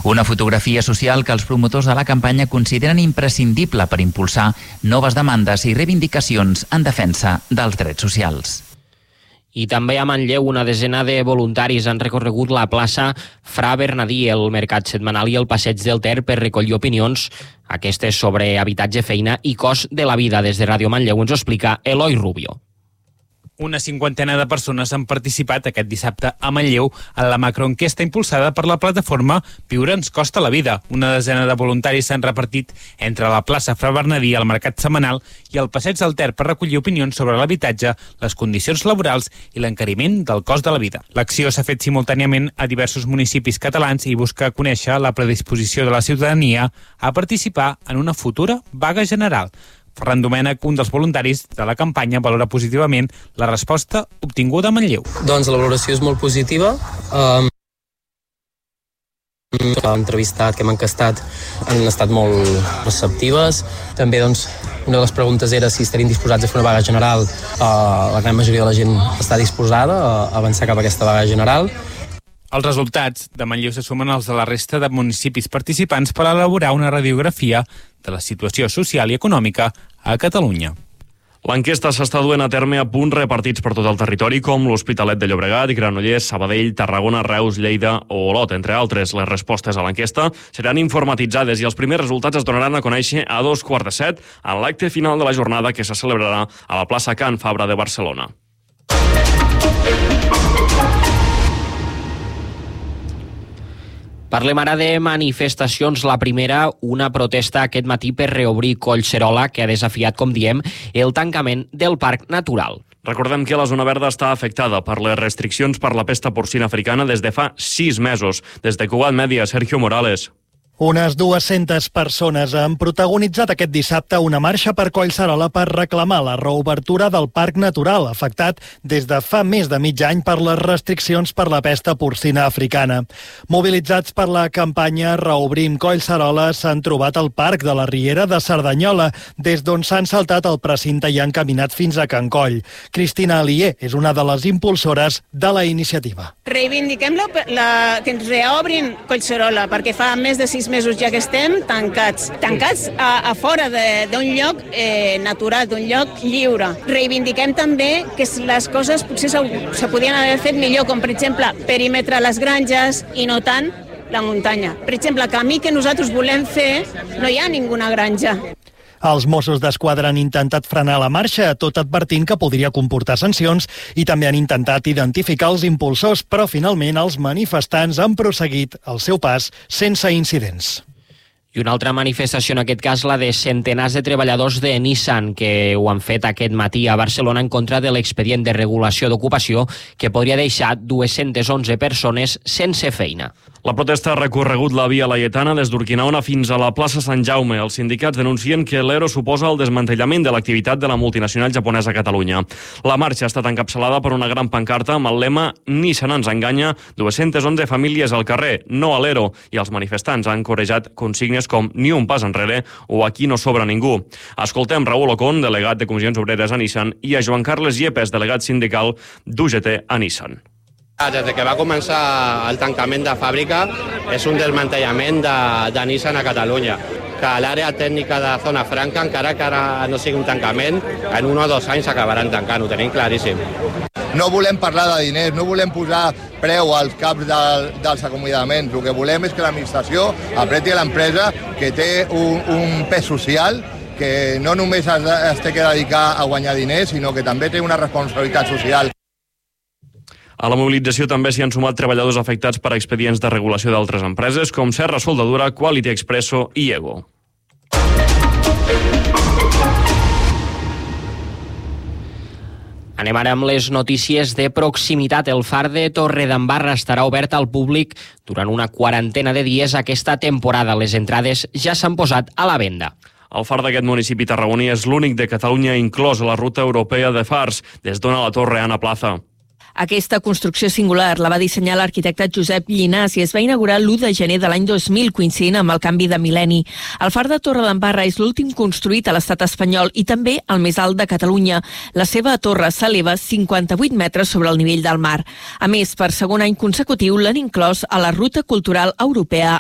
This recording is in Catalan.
Una fotografia social que els promotors de la campanya consideren imprescindible per impulsar noves demandes i reivindicacions en defensa dels drets socials. I també a Manlleu una desena de voluntaris han recorregut la plaça Fra Bernadí, el mercat setmanal i el passeig del Ter per recollir opinions, aquestes sobre habitatge, feina i cost de la vida. Des de Ràdio Manlleu ens ho explica Eloi Rubio. Una cinquantena de persones han participat aquest dissabte a Manlleu en la macroenquesta impulsada per la plataforma Viure ens costa la vida. Una desena de voluntaris s'han repartit entre la plaça Fra Bernadí, el mercat setmanal i el passeig del Ter per recollir opinions sobre l'habitatge, les condicions laborals i l'encariment del cost de la vida. L'acció s'ha fet simultàniament a diversos municipis catalans i busca conèixer la predisposició de la ciutadania a participar en una futura vaga general. Ferran Domènech, un dels voluntaris de la campanya, valora positivament la resposta obtinguda a Manlleu. Doncs la valoració és molt positiva. L'entrevistat que m'han encastat han estat molt receptives. També doncs, una de les preguntes era si estarien disposats a fer una vaga general. La gran majoria de la gent està disposada a avançar cap a aquesta vaga general. Els resultats de Manlleu se sumen als de la resta de municipis participants per elaborar una radiografia de la situació social i econòmica a Catalunya. L'enquesta s'està duent a terme a punts repartits per tot el territori, com l'Hospitalet de Llobregat, Granollers, Sabadell, Tarragona, Reus, Lleida o Olot, entre altres. Les respostes a l'enquesta seran informatitzades i els primers resultats es donaran a conèixer a 7:15 en l'acte final de la jornada que se celebrarà a la plaça Can Fabra de Barcelona. Parlem ara de manifestacions. La primera, una protesta aquest matí per reobrir Collserola, que ha desafiat, com diem, el tancament del Parc Natural. Recordem que la zona verda està afectada per les restriccions per la pesta porcina africana des de fa 6 mesos. Des de Cugat Mèdia, Sergio Morales. Unes 200 persones han protagonitzat aquest dissabte una marxa per Collserola per reclamar la reobertura del Parc Natural, afectat des de fa més de mig any per les restriccions per la pesta porcina africana. Mobilitzats per la campanya Reobrim Collserola, s'han trobat al Parc de la Riera de Cerdanyola, des d'on s'han saltat el precinte i han caminat fins a Can Coll. Cristina Alier és una de les impulsores de la iniciativa. Reivindiquem que ens reobrin Collserola, perquè fa més de 6 mesos ja que estem tancats a fora d'un lloc natural, d'un lloc lliure. Reivindiquem també que les coses potser se podien haver fet millor, com per exemple perímetre a les granges i no tant la muntanya. Per exemple, el camí que nosaltres volem fer no hi ha ninguna granja. Els Mossos d'Esquadra han intentat frenar la marxa, tot advertint que podria comportar sancions, i també han intentat identificar els impulsors, però finalment els manifestants han prosseguit el seu pas sense incidents. I una altra manifestació, en aquest cas la de centenars de treballadors de Nissan, que ho han fet aquest matí a Barcelona en contra de l'expedient de regulació d'ocupació que podria deixar 211 persones sense feina. La protesta ha recorregut la via Laietana des d'Urquinaona fins a la plaça Sant Jaume. Els sindicats denuncien que l'ERO suposa el desmantellament de l'activitat de la multinacional japonesa a Catalunya. La marxa ha estat encapçalada per una gran pancarta amb el lema Nissan ens enganya, 211 famílies al carrer, no a l'ERO, i els manifestants han corejat consignes com ni un pas enrere o aquí no sobra ningú. Escoltem Raül Ocon, delegat de Comissions Obreres a Nissan, i a Joan Carles Yepes, delegat sindical d'UGT a Nissan. Des que va començar el tancament de fàbrica és un desmantellament de Nissan a Catalunya, que l'àrea tècnica de Zona Franca, encara que ara no sigui un tancament, en 1 o 2 anys s'acabaran tancant, ho tenim claríssim. No volem parlar de diners, no volem posar preu als caps dels acomiadaments. El que volem és que l'administració apreti a l'empresa, que té un pes social, que no només es té que dedicar a guanyar diners, sinó que també té una responsabilitat social. A la mobilització també s'hi han sumat treballadors afectats per expedients de regulació d'altres empreses, com Serra Soldadura, Quality Expresso i Ego. Anem ara amb les notícies de proximitat. El far de Torredembarra estarà obert al públic durant una quarantena de dies aquesta temporada. Les entrades ja s'han posat a la venda. El far d'aquest municipi tarragoní és l'únic de Catalunya inclòs a la ruta europea de fars, des d'on a la Torre Ana Plaza. Aquesta construcció singular la va dissenyar l'arquitecte Josep Llinàs i es va inaugurar l'1 de gener de l'any 2000, coincidint amb el canvi de mil·lenni. El far de Torredembarra és l'últim construït a l'estat espanyol i també el més alt de Catalunya. La seva torre s'eleva 58 metres sobre el nivell del mar. A més, per segon any consecutiu l'han inclòs a la Ruta Cultural Europea